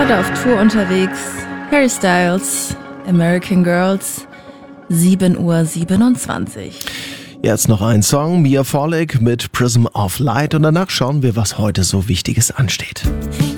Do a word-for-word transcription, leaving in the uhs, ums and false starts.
oder auf Tour unterwegs. Harry Styles, American Girls, sieben Uhr siebenundzwanzig. Jetzt noch ein Song, Mia Farley mit Prism of Light, und danach schauen wir, was heute so Wichtiges ansteht.